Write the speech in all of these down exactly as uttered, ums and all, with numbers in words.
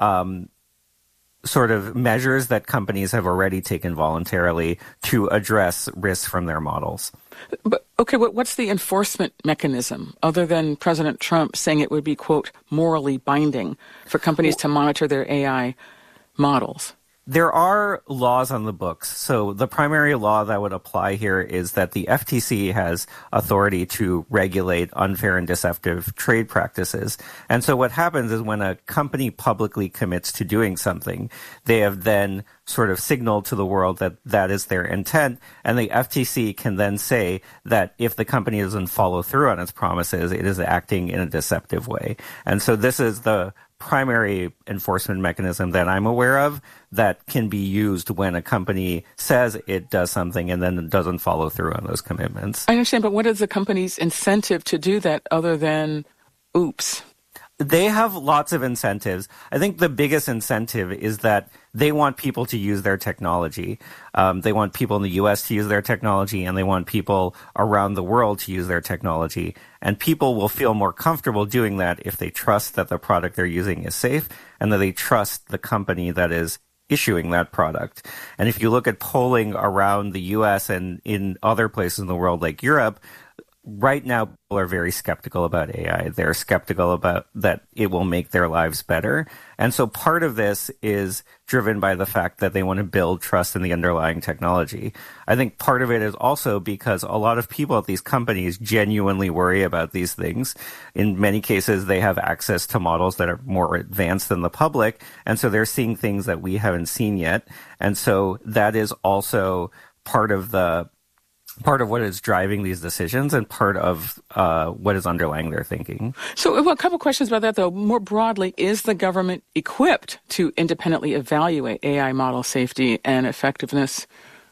um, sort of measures that companies have already taken voluntarily to address risks from their models. But, okay, what's the enforcement mechanism other than President Trump saying it would be, quote, morally binding for companies to monitor their A I models? There are laws on the books. So the primary law that would apply here is that the F T C has authority to regulate unfair and deceptive trade practices. And so what happens is when a company publicly commits to doing something, they have then sort of signaled to the world that that is their intent. And the F T C can then say that if the company doesn't follow through on its promises, it is acting in a deceptive way. And so this is the primary enforcement mechanism that I'm aware of that can be used when a company says it does something and then it doesn't follow through on those commitments. I understand, but what is the company's incentive to do that other than, oops? They have lots of incentives. I think the biggest incentive is that they want people to use their technology. Um, they want people in the U S to use their technology, and they want people around the world to use their technology. And people will feel more comfortable doing that if they trust that the product they're using is safe and that they trust the company that is issuing that product. And if you look at polling around the U S and in other places in the world like Europe, right now, people are very skeptical about A I. They're skeptical about that it will make their lives better. And so part of this is driven by the fact that they want to build trust in the underlying technology. I think part of it is also because a lot of people at these companies genuinely worry about these things. In many cases, they have access to models that are more advanced than the public. And so they're seeing things that we haven't seen yet. And so that is also part of the part of what is driving these decisions and part of uh, what is underlying their thinking. So well, a couple questions about that, though. More broadly, is the government equipped to independently evaluate A I model safety and effectiveness?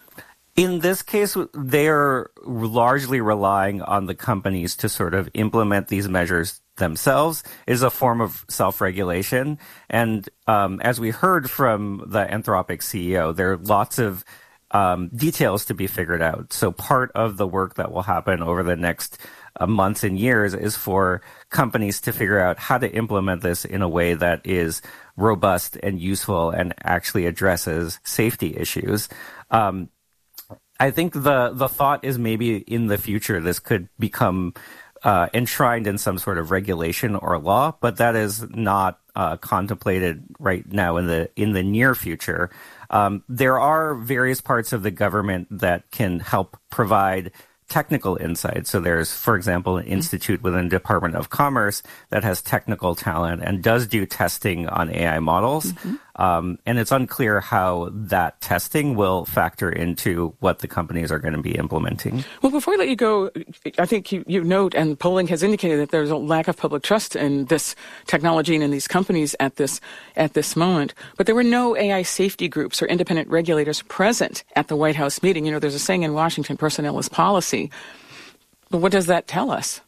In this case, they're largely relying on the companies to sort of implement these measures themselves. It is a form of self-regulation. And um, as we heard from the Anthropic C E O, there are lots of Um, details to be figured out. So part of the work that will happen over the next uh, months and years is for companies to figure out how to implement this in a way that is robust and useful and actually addresses safety issues. Um, I think the, the thought is maybe in the future this could become uh, enshrined in some sort of regulation or law, but that is not uh, contemplated right now in the in the near future. Um, there are various parts of the government that can help provide technical insight. So there's, for example, an institute within the Department of Commerce that has technical talent and does do testing on A I models. Mm-hmm. Um, and it's unclear how that testing will factor into what the companies are going to be implementing. Well, before I let you go, I think you, you note, and polling has indicated that there's a lack of public trust in this technology and in these companies at this at this moment. But there were no A I safety groups or independent regulators present at the White House meeting. You know, there's a saying in Washington, personnel is policy. But what does that tell us?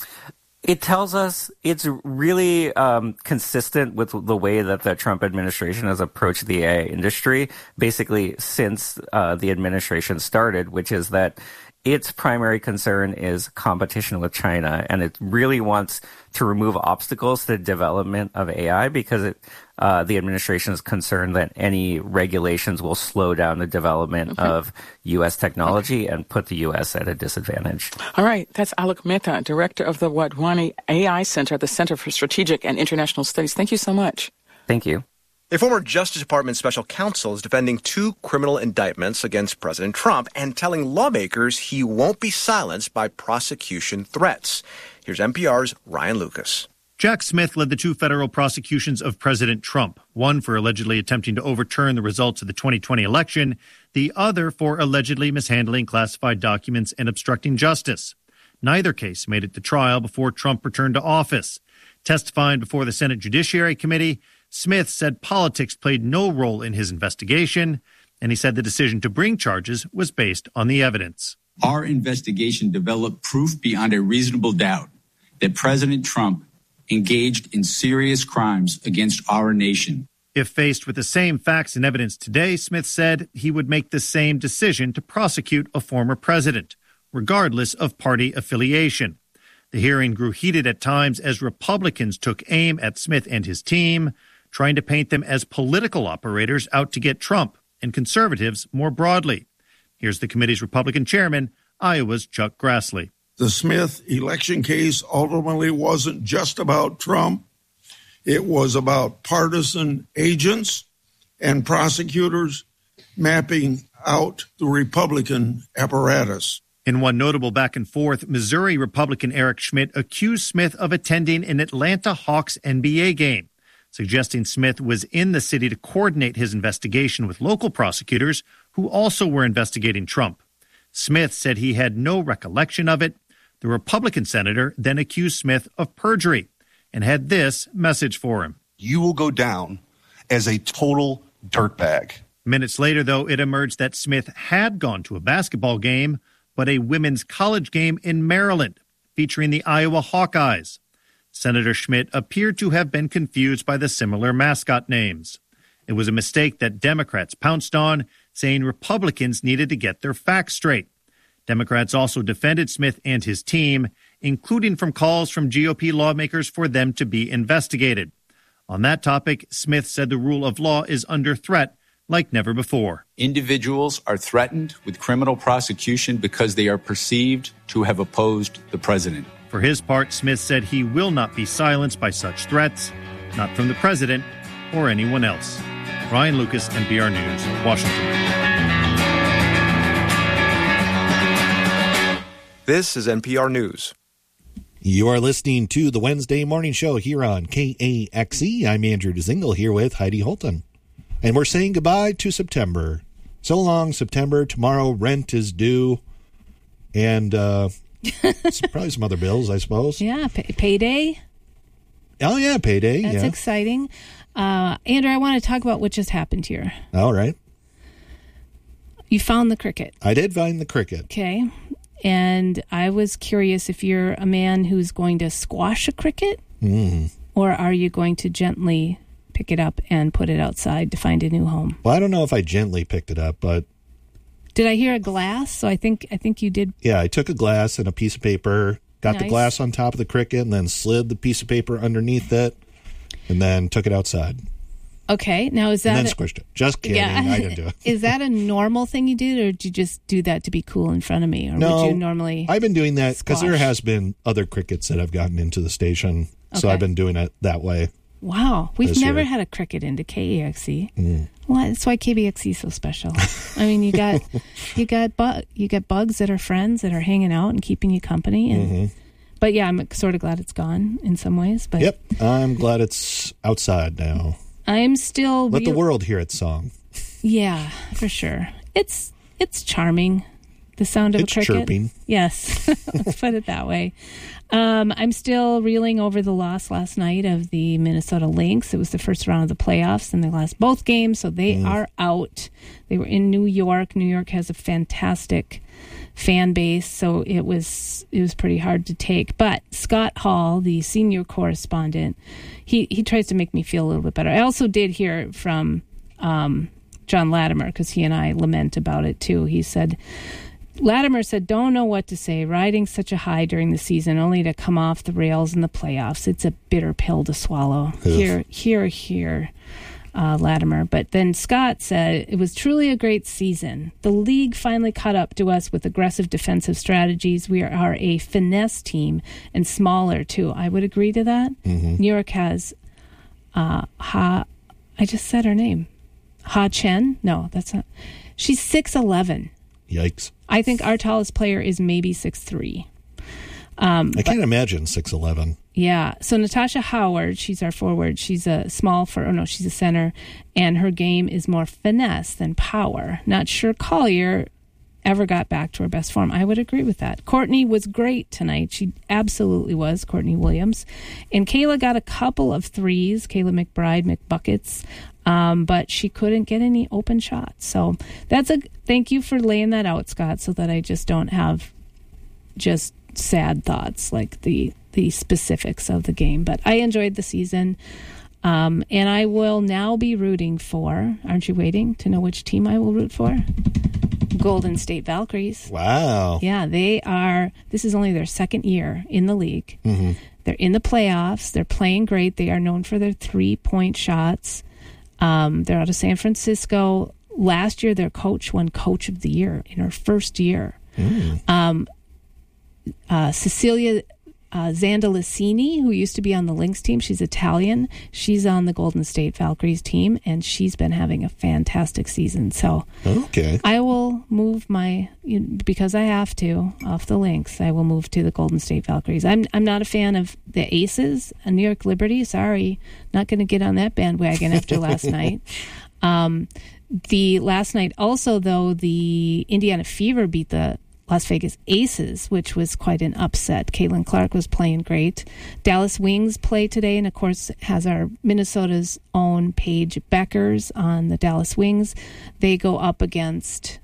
It tells us it's really um, consistent with the way that the Trump administration has approached the A I industry, basically since uh, the administration started, which is that its primary concern is competition with China, and it really wants to remove obstacles to the development of A I because it, uh, the administration is concerned that any regulations will slow down the development okay. of U S technology okay. and put the U S at a disadvantage. All right. That's Alok Mehta, director of the Wadhwani A I Center, the Center for Strategic and International Studies. Thank you so much. Thank you. A former Justice Department special counsel is defending two criminal indictments against President Trump and telling lawmakers he won't be silenced by prosecution threats. Here's N P R's Ryan Lucas. Jack Smith led the two federal prosecutions of President Trump, one for allegedly attempting to overturn the results of the twenty twenty election, the other for allegedly mishandling classified documents and obstructing justice. Neither case made it to trial before Trump returned to office. Testifying before the Senate Judiciary Committee, Smith said politics played no role in his investigation, and he said the decision to bring charges was based on the evidence. Our investigation developed proof beyond a reasonable doubt that President Trump engaged in serious crimes against our nation. If faced with the same facts and evidence today, Smith said he would make the same decision to prosecute a former president, regardless of party affiliation. The hearing grew heated at times as Republicans took aim at Smith and his team. trying to paint them as political operators out to get Trump and conservatives more broadly. Here's the committee's Republican chairman, Iowa's Chuck Grassley. The Smith election case ultimately wasn't just about Trump. It was about partisan agents and prosecutors mapping out the Republican apparatus. In one notable back and forth, Missouri Republican Eric Schmidt accused Smith of attending an Atlanta Hawks N B A game, suggesting Smith was in the city to coordinate his investigation with local prosecutors who also were investigating Trump. Smith said he had no recollection of it. The Republican senator then accused Smith of perjury and had this message for him. You will go down as a total dirtbag. Minutes later, though, it emerged that Smith had gone to a basketball game, but a women's college game in Maryland featuring the Iowa Hawkeyes. Senator Schmidt appeared to have been confused by the similar mascot names. It was a mistake that Democrats pounced on, saying Republicans needed to get their facts straight. Democrats also defended Smith and his team, including from calls from G O P lawmakers for them to be investigated. On that topic, Smith said the rule of law is under threat like never before. Individuals are threatened with criminal prosecution because they are perceived to have opposed the president. For his part, Smith said he will not be silenced by such threats, not from the president or anyone else. Ryan Lucas, N P R News, Washington. This is N P R News. You are listening to the Wednesday Morning Show here on K A X E. I'm Andrew DeZingle here with Heidi Holton. And we're saying goodbye to September. So long, September. Tomorrow, rent is due. And uh, probably some other bills, I suppose. Yeah, pay- payday. Oh, yeah, payday. That's yeah. exciting. Uh, Andrew, I want to talk about what just happened here. All right. You found the cricket. I did find the cricket. Okay. And I was curious if you're a man who's going to squash a cricket, mm. or are you going to gently pick it up and put it outside to find a new home? Well, I don't know if I gently picked it up, but... Did I hear a glass? So I think I think you did. Yeah, I took a glass and a piece of paper, got Nice. the glass on top of the cricket, and then slid the piece of paper underneath it, and then took it outside. Okay, now is that... And then a, squished it. Just kidding, yeah. I didn't do it. Is that a normal thing you did, or did you just do that to be cool in front of me? Or no, would you normally I've been doing that because there squash? has been other crickets that have gotten into the station, so Okay. I've been doing it that way. Wow, we've this never year. had a cricket into K A X E. Mm. Well, that's why K B X E is so special. I mean, you got you got bug you got bugs that are friends that are hanging out and keeping you company. And, Mm-hmm. But yeah, I'm sort of glad it's gone in some ways. But Yep, I'm glad it's outside now. I'm still Let the real- world hear its song. Yeah, for sure. It's it's charming. The sound of It's a cricket. chirping. Yes, let's put it that way. Um, I'm still reeling over the loss last night of the Minnesota Lynx. It was the first round of the playoffs, and they lost both games, so they Mm. are out. They were in New York. New York has a fantastic fan base, so it was it was pretty hard to take. But Scott Hall, the senior correspondent, he he tries to make me feel a little bit better. I also did hear from um, John Latimer, because he and I lament about it too. He said, Latimer said, don't know what to say, riding such a high during the season only to come off the rails in the playoffs. It's a bitter pill to swallow. Oof. Here, here, here, uh, Latimer. But then Scott said, it was truly a great season. The league finally caught up to us with aggressive defensive strategies. We are a finesse team and smaller, too. I would agree to that. Mm-hmm. New York has uh, Ha, I just said her name. Ha Chen? No, that's not. She's six eleven. Yikes. I think our tallest player is maybe six three. Um, I can't imagine six eleven. yeah. So Natasha Howard, she's our forward. She's a small for, oh no, she's a center, and her game is more finesse than power. Not sure Collier ever got back to her best form. I would agree with that. Courtney was great tonight. She absolutely was, Courtney Williams. And Kayla got a couple of threes, Kayla McBride, McBuckets, um, but she couldn't get any open shots. So that's a thank you for laying that out, Scott, so that I just don't have just sad thoughts like the the specifics of the game. But I enjoyed the season. Um, and I will now be rooting for, aren't you waiting to know which team I will root for? Golden State Valkyries. Wow. Yeah, they are, this is only their second year in the league. Mm-hmm. They're in the playoffs. They're playing great. They are known for their three-point shots. Um, they're out of San Francisco. Last year, their coach won Coach of the Year in her first year. Mm. Um, uh, Cecilia uh, Zandalicini, who used to be on the Lynx team, she's Italian. She's on the Golden State Valkyries team, and she's been having a fantastic season. So okay. I will move my, because I have to, off the Lynx, I will move to the Golden State Valkyries. I'm I'm not a fan of the Aces, a New York Liberty. Sorry, not going to get on that bandwagon after last night. Um, the last night also, though, the Indiana Fever beat the Las Vegas Aces, which was quite an upset. Caitlin Clark was playing great. Dallas Wings play today, and of course has our Minnesota's own Paige Beckers on the Dallas Wings. They go up against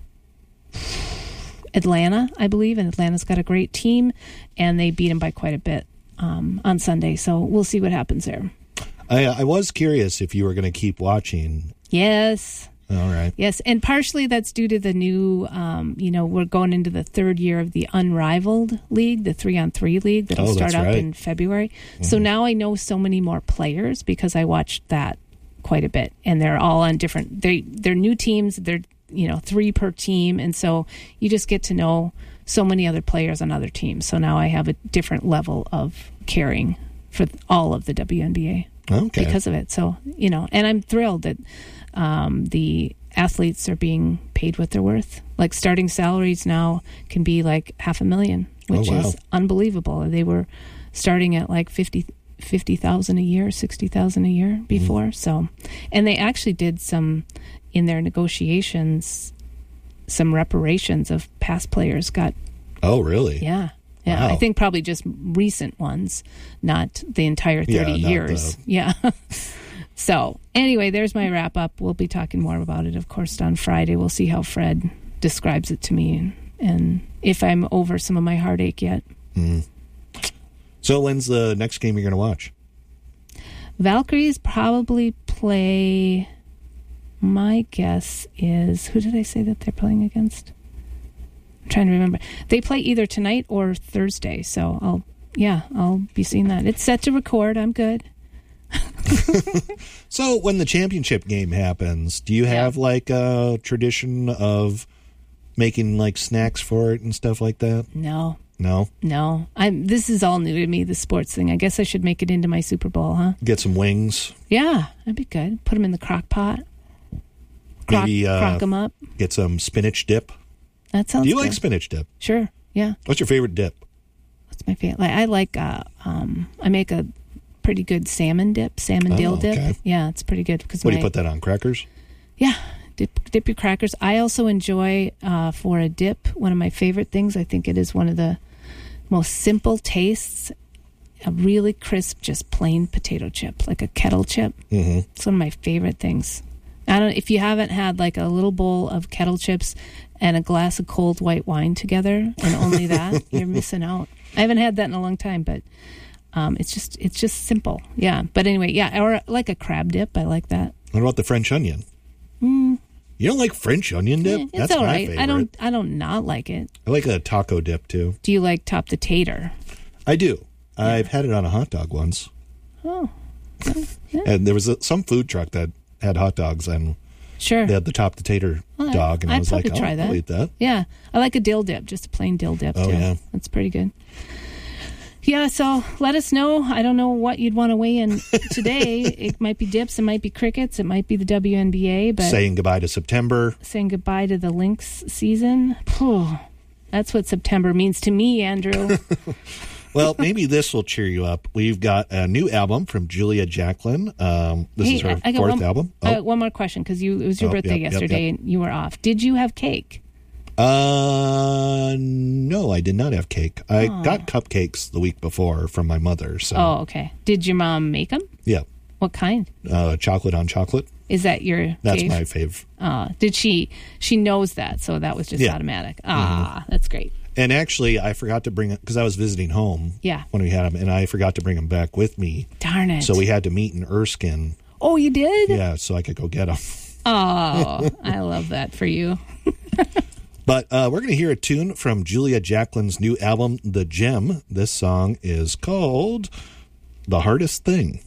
Atlanta, I believe, and Atlanta's got a great team, and they beat them by quite a bit um, on Sunday. So we'll see what happens there. I, I was curious if you were going to keep watching. Yes. All right. Yes, and partially that's due to the new, um, you know, we're going into the third year of the Unrivaled League, the three-on-three league that'll oh, start up right. in February. Mm-hmm. So now I know so many more players because I watched that quite a bit, and they're all on different, they, they're new teams, they're, you know, three per team, and so you just get to know so many other players on other teams. So now I have a different level of caring for all of the W N B A. Okay. Because of it. So, you know, and I'm thrilled that um, the athletes are being paid what they're worth. Like starting salaries now can be like half a million, which oh, wow. is unbelievable. They were starting at like fifty thousand a year, sixty thousand a year before. Mm. So, and they actually did some in their negotiations, some reparations of past players got. Oh, really? Yeah. Yeah, wow. I think probably just recent ones, not the entire thirty yeah, years. The... Yeah. So anyway, there's my wrap up. We'll be talking more about it, of course, on Friday. We'll see how Fred describes it to me and, and if I'm over some of my heartache yet. Mm. So when's the next game you're going to watch? Valkyries probably play, my guess is, who did I say that they're playing against? I'm trying to remember. They play either tonight or Thursday, so I'll yeah, I'll be seeing that. It's set to record. I'm good. So when the championship game happens, do you have yeah. like a tradition of making like snacks for it and stuff like that? No. No? No. I'm this is all new to me, the sports thing. I guess I should make it into my Super Bowl, huh? Get some wings. Yeah, that'd be good. Put them in the crock pot. Crock, Maybe uh, crock them up. Get some spinach dip. That sounds Do you good. like spinach dip? Sure, yeah. What's your favorite dip? What's my favorite? Like, I like, uh, um, I make a pretty good salmon dip, salmon oh, dill okay. dip. Yeah, it's pretty good. Cause what my, do you put that on, crackers? Yeah, dip, dip your crackers. I also enjoy, uh, for a dip, one of my favorite things, I think it is one of the most simple tastes, a really crisp, just plain potato chip, like a kettle chip. Mm-hmm. It's one of my favorite things. I don't. If you haven't had like a little bowl of kettle chips and a glass of cold white wine together, and only that, you're missing out. I haven't had that in a long time, but um, it's just it's just simple. Yeah. But anyway, yeah, or like a crab dip. I like that. What about the French onion? Mm. You don't like French onion dip? Yeah, it's That's all my right. favorite. I don't. I don't not like it. I like a taco dip too. Do you like top the tater? I do. Yeah. I've had it on a hot dog once. Oh. Yeah. And there was a, some food truck that had hot dogs, and sure, they had the top the tater well, dog, and I'd I was like, probably oh, try that. I'll eat that. Yeah, I like a dill dip, just a plain dill dip. Oh too. yeah, that's pretty good. Yeah, so let us know. I don't know what you'd want to weigh in today. It might be dips, it might be crickets, it might be the W N B A, but saying goodbye to September, saying goodbye to the Lynx season. Whew, that's what September means to me, Andrew. Well, maybe this will cheer you up. We've got a new album from Julia Jacklin. Um, this hey, is her I got fourth one, album. Oh. Uh, one more question, because you it was your oh, birthday yep, yesterday yep, yep. and you were off. Did you have cake? Uh, no, I did not have cake. I oh. got cupcakes the week before from my mother. So. Oh, okay. Did your mom make them? Yeah. What kind? Uh, chocolate on chocolate. Is that your That's fave? my fave. Uh, did she, she knows that, so that was just yeah. automatic. Ah, mm-hmm. That's great. And actually, I forgot to bring it, because I was visiting home yeah. when we had them, and I forgot to bring them back with me. Darn it. So we had to meet in Erskine. Oh, you did? Yeah, so I could go get them. Oh, I love that for you. But uh, we're going to hear a tune from Julia Jacquelin's new album, The Gem. This song is called The Hardest Thing.